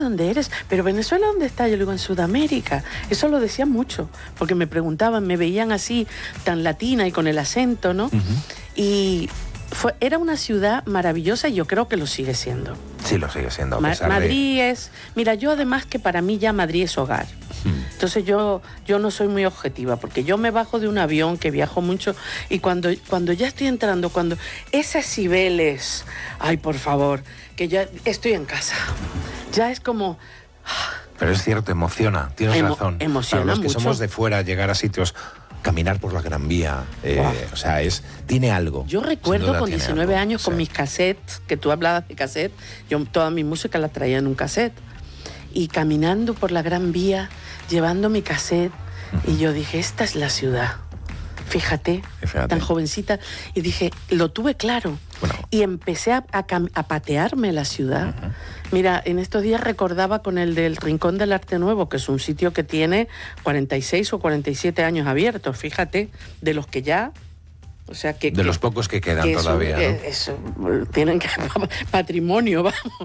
¿dónde eres? ¿Pero Venezuela dónde está? Yo le digo, en Sudamérica. Eso lo decían mucho, porque me preguntaban, me veían así, tan latina y con el acento, ¿no? Y era una ciudad maravillosa y yo creo que lo sigue siendo. Sí, lo sigue siendo. Madrid es... Mira, yo además que para mí ya Madrid es hogar. Entonces yo no soy muy objetiva, porque yo me bajo de un avión, que viajo mucho, y cuando ya estoy entrando, cuando esas Cibeles, ay, por favor, que ya estoy en casa. Ya es como... Pero es cierto, emociona, tienes razón. Emociona Para los que mucho. somos de fuera, llegar a sitios, caminar por la Gran Vía, o sea, tiene algo. Yo recuerdo con 19 años, con sí. mis cassettes, que tú hablabas de cassette, yo toda mi música la traía en un cassette, y caminando por la Gran Vía, llevando mi cassette, y yo dije, esta es la ciudad. Fíjate, tan jovencita, y dije, lo tuve claro. Bueno. Y empecé a patearme la ciudad. Mira, en estos días recordaba con el del Rincón del Arte Nuevo, que es un sitio que tiene 46 o 47 años abiertos, fíjate, de los que ya... O sea, de los pocos que quedan todavía, ¿no? Tienen que... patrimonio, vamos.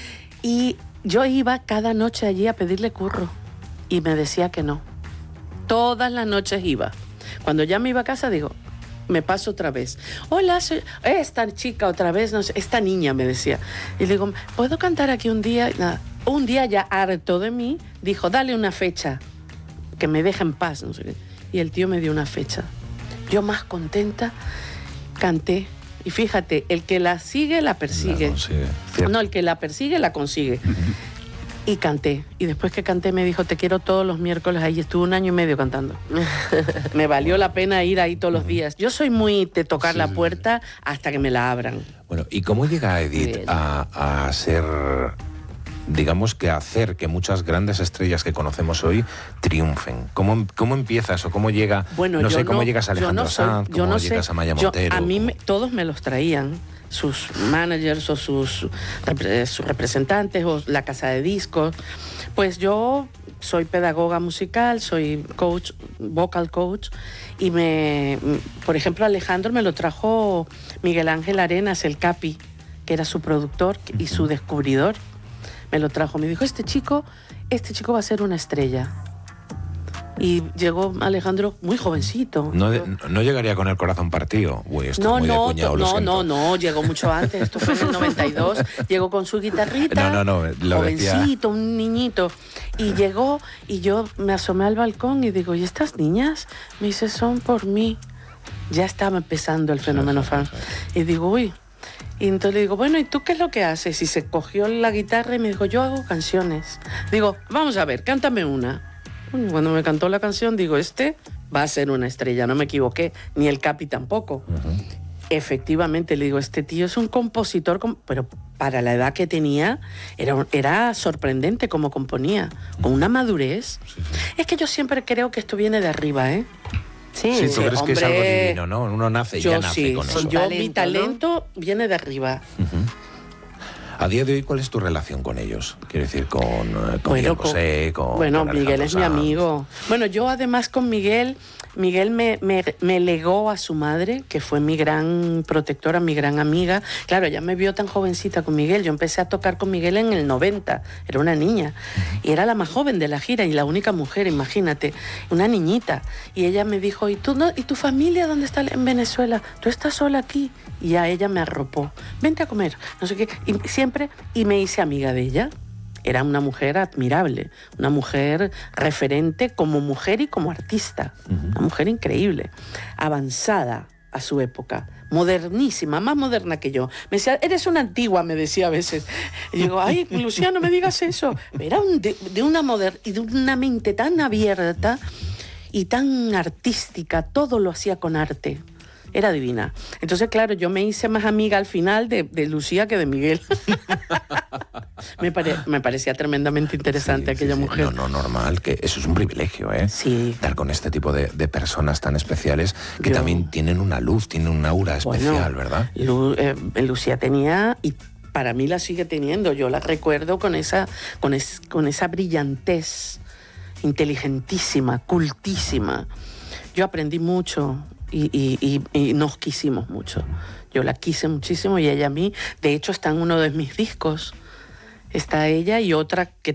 Y yo iba cada noche allí a pedirle curro, y me decía que no. Todas las noches iba. Cuando ya me iba a casa, digo, me paso otra vez. Hola, soy esta chica otra vez, no sé, esta niña, me decía. Y le digo, ¿puedo cantar aquí un día? Nada. Un día, ya harto de mí, dijo, dale una fecha, que me deje en paz, no sé qué. Y el tío me dio una fecha. Yo más contenta, canté. Y fíjate, el que la sigue, la persigue. No, el que la persigue, la consigue. Y canté. Y después que canté me dijo, te quiero todos los miércoles ahí. Estuve 1 año y medio cantando. Me valió la pena ir ahí todos los días. Yo soy muy de tocar la puerta hasta que me la abran. Bueno, ¿y cómo llega Edith a ser, digamos, que hacer que muchas grandes estrellas que conocemos hoy triunfen? ¿Cómo empiezas o cómo llega? Bueno, no sé, ¿cómo llegas a Alejandro Sanz? ¿Cómo llegas a Maya Montero? A mí todos me los traían. Sus managers o sus representantes o la casa de discos. Pues yo soy pedagoga musical, soy coach, vocal coach, y por ejemplo, Alejandro me lo trajo Miguel Ángel Arenas, el Capi, que era su productor y su descubridor. Me lo trajo, me dijo, este chico va a ser una estrella. Y llegó Alejandro muy jovencito. No llegaría con el corazón partido. Uy, esto es muy de cuñado, no, llegó mucho antes. Esto fue en el 92. Llegó con su guitarrita. Lo jovencito, decía. Un niñito. Y llegó y yo me asomé al balcón y digo, ¿y estas niñas? Me dice, son por mí. Ya estaba empezando el fenómeno fan. Y digo, uy. Y entonces le digo, bueno, ¿y tú qué es lo que haces? Y se cogió la guitarra y me dijo, yo hago canciones. Digo, vamos a ver, cántame una. Cuando me cantó la canción, digo, va a ser una estrella, no me equivoqué, ni el Capi tampoco. Efectivamente, le digo, este tío es un compositor, pero para la edad que tenía, era sorprendente cómo componía, con una madurez. Es que yo siempre creo que esto viene de arriba, ¿eh? Sí, tú crees que es algo divino, ¿no? Uno nace con eso. Mi talento viene de arriba. A día de hoy, ¿cuál es tu relación con ellos? Quiero decir, con Miguel Bosé, con Miguel es mi amigo. Bueno, yo además con Miguel me legó a su madre, que fue mi gran protectora, mi gran amiga. Claro, ella me vio tan jovencita con Miguel. Yo empecé a tocar con Miguel en el 90. Era una niña. Y era la más joven de la gira y la única mujer, imagínate. Una niñita. Y ella me dijo, ¿y tu familia dónde está en Venezuela? ¿Tú estás sola aquí? Y a ella me arropó. Vente a comer. No sé qué. Y me hice amiga de ella. Era una mujer admirable, una mujer referente como mujer y como artista, una mujer increíble, avanzada a su época, modernísima, más moderna que yo. Me decía, eres una antigua, me decía a veces. Y digo, ay, Lucía, no me digas eso. Era de una mente tan abierta y tan artística, todo lo hacía con arte. Era divina. Entonces, claro, yo me hice más amiga al final de Lucía que de Miguel. Me parecía tremendamente interesante aquella mujer. No, normal, que eso es un privilegio, ¿eh? Sí. Estar con este tipo de personas tan especiales que también tienen una luz, tienen un aura especial, ¿verdad? Lucía tenía, y para mí la sigue teniendo, yo la recuerdo con esa brillantez, inteligentísima, cultísima. Yo aprendí mucho. Y nos quisimos mucho. Yo la quise muchísimo y ella a mí. De hecho, está en uno de mis discos. está ella y otra que